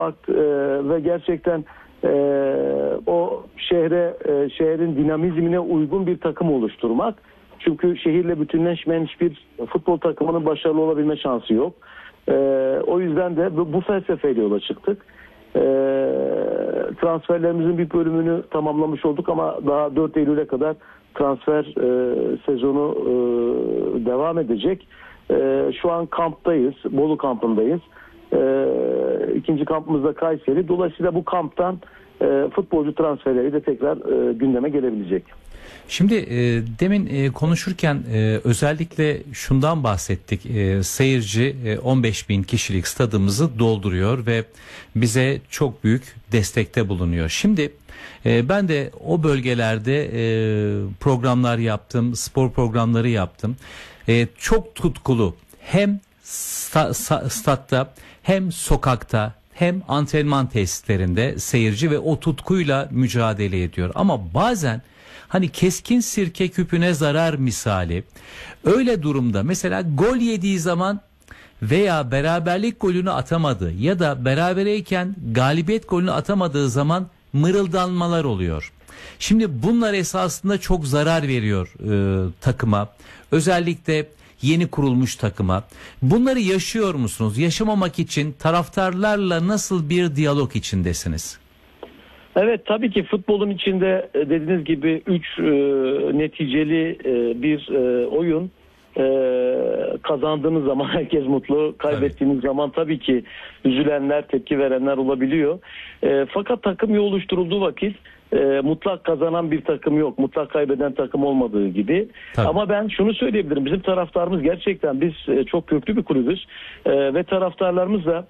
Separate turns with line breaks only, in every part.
ve gerçekten o şehrin dinamizmine uygun bir takım oluşturmak. Çünkü şehirle bütünleşmeyen hiçbir futbol takımının başarılı olabilme şansı yok. O yüzden de bu felsefeyle yola çıktık. Transferlerimizin bir bölümünü tamamlamış olduk ama daha 4 Eylül'e kadar transfer sezonu devam edecek. Şu an kamptayız, Bolu kampındayız. İkinci kampımız da Kayseri. Dolayısıyla bu kamptan futbolcu transferleri de tekrar gündeme gelebilecek.
Şimdi demin konuşurken özellikle şundan bahsettik. Seyirci 15.000 kişilik stadımızı dolduruyor ve bize çok büyük destekte bulunuyor. Şimdi ben de o bölgelerde programlar yaptım, spor programları yaptım. Çok tutkulu hem statta hem sokakta hem antrenman tesislerinde seyirci ve o tutkuyla mücadele ediyor. Ama bazen hani keskin sirke küpüne zarar misali öyle durumda mesela gol yediği zaman veya beraberlik golünü atamadığı ya da berabereyken galibiyet golünü atamadığı zaman mırıldanmalar oluyor. Şimdi bunlar esasında çok zarar veriyor takıma. Özellikle yeni kurulmuş takıma. Bunları yaşıyor musunuz? Yaşamamak için taraftarlarla nasıl bir diyalog içindesiniz?
Evet, tabii ki futbolun içinde dediğiniz gibi 3 neticeli bir oyun. Kazandığınız zaman herkes mutlu, kaybettiğiniz zaman tabii ki üzülenler, tepki verenler olabiliyor. Fakat takım iyi oluşturulduğu vakit mutlak kazanan bir takım yok. Mutlak kaybeden takım olmadığı gibi. Tabii. Ama ben şunu söyleyebilirim. Bizim taraftarımız gerçekten biz çok köklü bir kulübüz. Ve taraftarlarımız da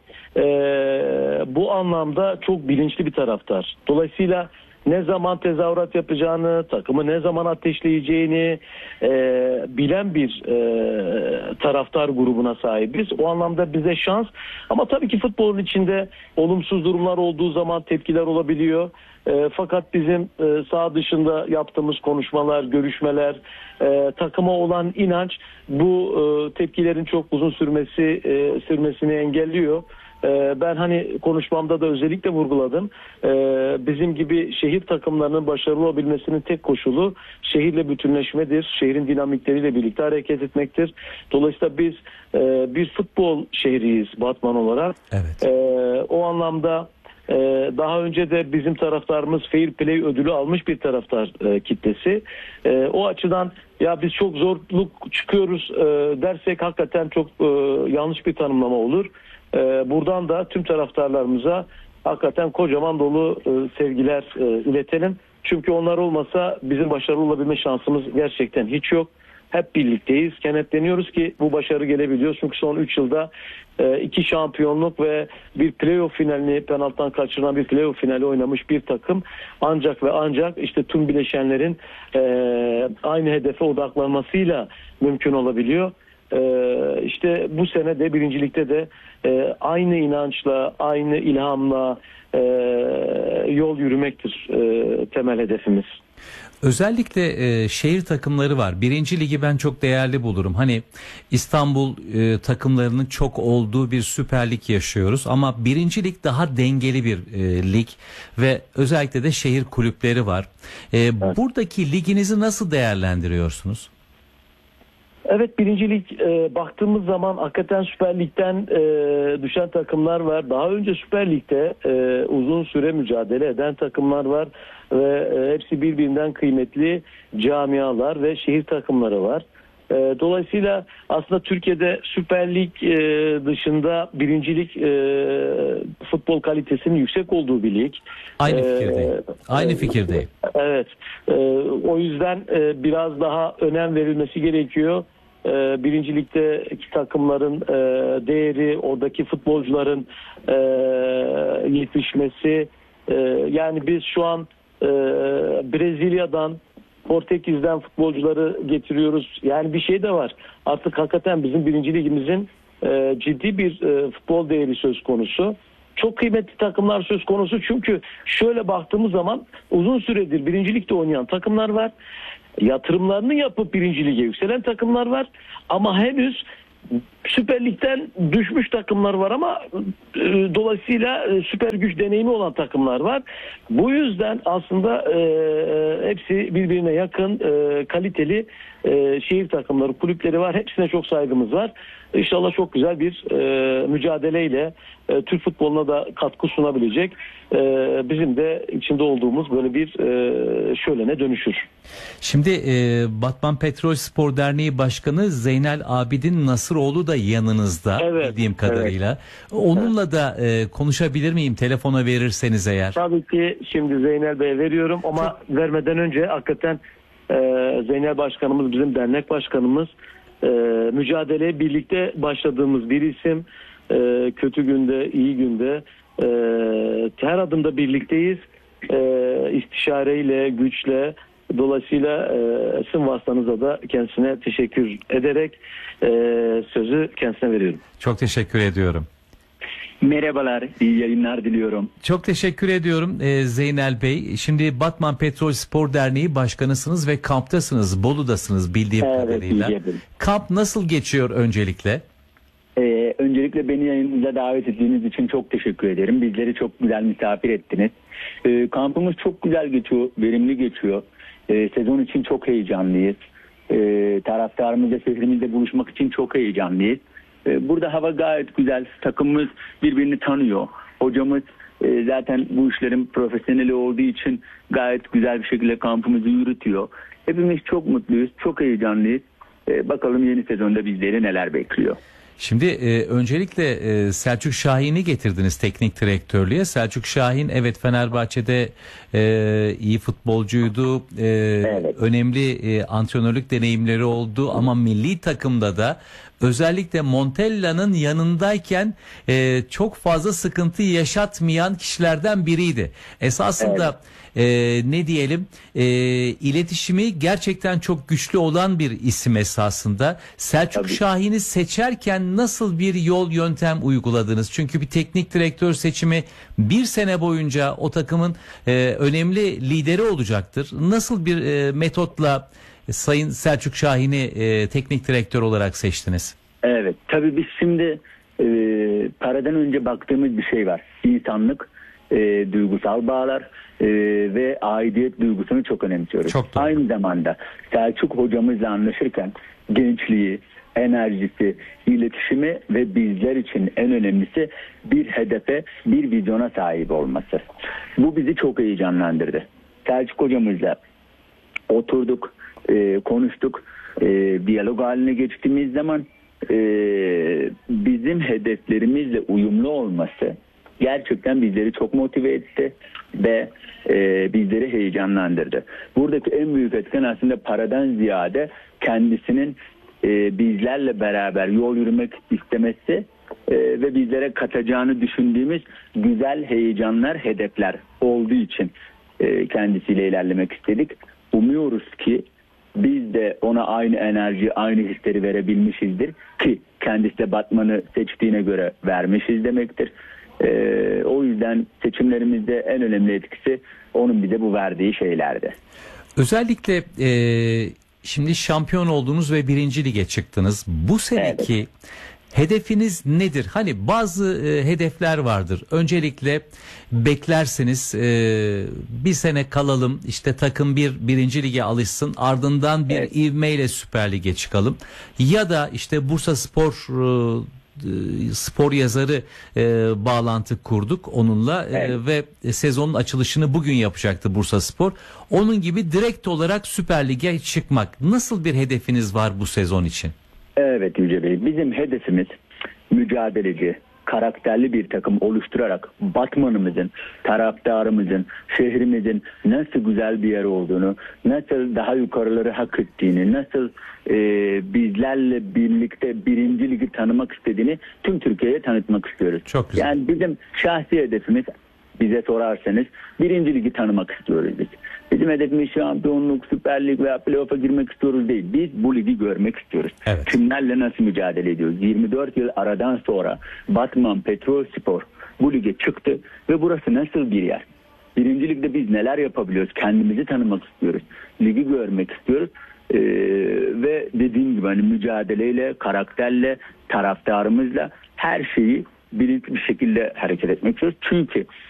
bu anlamda çok bilinçli bir taraftar. Dolayısıyla ne zaman tezahürat yapacağını, takımı ne zaman ateşleyeceğini bilen bir taraftar grubuna sahibiz. O anlamda bize şans. Ama tabii ki futbolun içinde olumsuz durumlar olduğu zaman tepkiler olabiliyor. Fakat bizim saha dışında yaptığımız konuşmalar, görüşmeler, takıma olan inanç bu tepkilerin çok uzun sürmesini engelliyor. Ben hani konuşmamda da özellikle vurguladım. Bizim gibi şehir takımlarının başarılı olabilmesinin tek koşulu şehirle bütünleşmedir. Şehrin dinamikleriyle birlikte hareket etmektir. Dolayısıyla biz bir futbol şehriyiz Batman olarak. Evet. O anlamda daha önce de bizim taraftarımız Fair Play ödülü almış bir taraftar kitlesi. O açıdan ya biz çok zorluk çıkıyoruz dersek hakikaten çok yanlış bir tanımlama olur. Buradan da tüm taraftarlarımıza hakikaten kocaman dolu sevgiler iletelim. Çünkü onlar olmasa bizim başarılı olabilme şansımız gerçekten hiç yok. Hep birlikteyiz. Kenetleniyoruz ki bu başarı gelebiliyor. Çünkü son 3 yılda 2 şampiyonluk ve bir playoff finalini penaltıdan kaçırılan bir playoff finali oynamış bir takım. Ancak ve ancak işte tüm bileşenlerin aynı hedefe odaklanmasıyla mümkün olabiliyor. İşte bu sene de birincilikte de aynı inançla, aynı ilhamla yol yürümektir temel hedefimiz.
Özellikle şehir takımları var. Birinci ligi ben çok değerli bulurum. Hani İstanbul takımlarının çok olduğu bir Süper Lig yaşıyoruz. Ama birinci lig daha dengeli bir lig ve özellikle de şehir kulüpleri var. Evet. Buradaki liginizi nasıl değerlendiriyorsunuz?
Evet, birinci lig baktığımız zaman hakikaten Süper Lig'den düşen takımlar var. Daha önce Süper Lig'de uzun süre mücadele eden takımlar var ve hepsi birbirinden kıymetli camialar ve şehir takımları var. Dolayısıyla aslında Türkiye'de Süper Lig dışında birincilik futbol kalitesinin yüksek olduğu bir lig.
Aynı fikirdeyim. Aynı fikirdeyim.
Evet. O yüzden biraz daha önem verilmesi gerekiyor. Birincilikteki takımların değeri, oradaki futbolcuların yetişmesi. Yani biz şu an Brezilya'dan, Portekiz'den futbolcuları getiriyoruz. Yani bir şey de var. Artık hakikaten bizim birinci ligimizin ciddi bir futbol değeri söz konusu. Çok kıymetli takımlar söz konusu. Çünkü şöyle baktığımız zaman uzun süredir birinci ligde oynayan takımlar var. Yatırımlarını yapıp birinci lige yükselen takımlar var. Ama henüz Süper Lig'den düşmüş takımlar var ama dolayısıyla süper güç deneyimi olan takımlar var. Bu yüzden aslında hepsi birbirine yakın, kaliteli şehir takımları, kulüpleri var. Hepsine çok saygımız var. İnşallah çok güzel bir mücadeleyle Türk futboluna da katkı sunabilecek, bizim de içinde olduğumuz böyle bir şölene dönüşür.
Şimdi Batman Petrol Spor Derneği Başkanı Zeynel Abidin Nasıroğlu da yanınızda,
evet,
bildiğim kadarıyla. Evet. Onunla da konuşabilir miyim telefona verirseniz eğer?
Tabii ki şimdi Zeynel Bey'e veriyorum ama vermeden önce hakikaten Zeynel Başkanımız bizim dernek başkanımız. Mücadeleye birlikte başladığımız bir isim. Kötü günde, iyi günde her adımda birlikteyiz. İstişareyle, güçle, dolayısıyla sizin vasıtanıza da kendisine teşekkür ederek sözü kendisine veriyorum.
Çok teşekkür ediyorum.
Merhabalar, iyi yayınlar diliyorum.
Çok teşekkür ediyorum Zeynel Bey. Şimdi Batman Petrol Spor Derneği Başkanısınız ve kamptasınız, Bolu'dasınız bildiğim kadarıyla. Kamp nasıl geçiyor öncelikle?
Öncelikle beni yayınınıza davet ettiğiniz için çok teşekkür ederim. Bizleri çok güzel misafir ettiniz. Kampımız çok güzel geçiyor, verimli geçiyor. Sezon için çok heyecanlıyız. Taraftarımızla, şehrimizle buluşmak için çok heyecanlıyız. Burada hava gayet güzel. Takımımız birbirini tanıyor. Hocamız zaten bu işlerin profesyoneli olduğu için gayet güzel bir şekilde kampımızı yürütüyor. Hepimiz çok mutluyuz, çok heyecanlıyız. Bakalım yeni sezonda bizleri neler bekliyor.
Şimdi öncelikle Selçuk Şahin'i getirdiniz teknik direktörlüğe. Selçuk Şahin evet Fenerbahçe'de iyi futbolcuydu. Evet. Önemli antrenörlük deneyimleri oldu ama milli takımda da özellikle Montella'nın yanındayken çok fazla sıkıntı yaşatmayan kişilerden biriydi. Esasında ne diyelim iletişimi gerçekten çok güçlü olan bir isim esasında. Selçuk Şahin'i seçerken nasıl bir yol yöntem uyguladınız? Çünkü bir teknik direktör seçimi bir sene boyunca o takımın önemli lideri olacaktır. Nasıl bir metotla Sayın Selçuk Şahin'i teknik direktör olarak seçtiniz?
Evet, tabii biz şimdi paradan önce baktığımız bir şey var. İnsanlık, duygusal bağlar ve aidiyet duygusunu çok önemsiyoruz. Aynı zamanda Selçuk hocamızla anlaşırken gençliği, enerjisi, iletişimi ve bizler için en önemlisi bir hedefe, bir vizyona sahip olması. Bu bizi çok heyecanlandırdı. Selçuk hocamızla oturduk, konuştuk, diyalog haline geçtiğimiz zaman bizim hedeflerimizle uyumlu olması gerçekten bizleri çok motive etti ve bizleri heyecanlandırdı. Buradaki en büyük etken aslında paradan ziyade kendisinin bizlerle beraber yol yürümek istemesi ve bizlere katacağını düşündüğümüz güzel heyecanlar, hedefler olduğu için kendisiyle ilerlemek istedik. Umuyoruz ki biz de ona aynı enerji, aynı hisleri verebilmişizdir ki kendisi de Batman'ı seçtiğine göre vermişiz demektir. O yüzden seçimlerimizde en önemli etkisi onun bize bu verdiği şeylerdi.
Özellikle şimdi şampiyon oldunuz ve 1. lige çıktınız. Bu seneki hedefiniz nedir? Hani bazı hedefler vardır. Öncelikle beklersiniz bir sene kalalım işte takım birinci lige alışsın ardından bir ivmeyle Süper Lig'e çıkalım. Ya da işte Bursa spor yazarı bağlantı kurduk onunla ve sezonun açılışını bugün yapacaktı Bursaspor. Onun gibi direkt olarak Süper Lig'e çıkmak. Nasıl bir hedefiniz var bu sezon için?
Evet Yüce Bey, bizim hedefimiz mücadeleci, karakterli bir takım oluşturarak Batman'ımızın, taraftarımızın, şehrimizin nasıl güzel bir yer olduğunu, nasıl daha yukarıları hak ettiğini, nasıl bizlerle birlikte 1. ligi tanımak istediğini tüm Türkiye'ye tanıtmak istiyoruz.
Çok güzel.
Yani bizim şahsi hedefimiz, bize sorarsanız 1. ligi tanımak istiyoruz biz. Bizim hedefimiz şampiyonluk, Süper Lig veya playoff'a girmek istiyoruz değil. Biz bu ligi görmek istiyoruz. Evet. Kimlerle nasıl mücadele ediyoruz? 24 yıl aradan sonra Batman Petrol Spor bu lige çıktı ve burası nasıl bir yer? 1. ligde biz neler yapabiliyoruz? Kendimizi tanımak istiyoruz. Ligi görmek istiyoruz. Ve dediğim gibi hani mücadeleyle, karakterle, taraftarımızla her şeyi bilinçli bir şekilde hareket etmek istiyoruz. Çünkü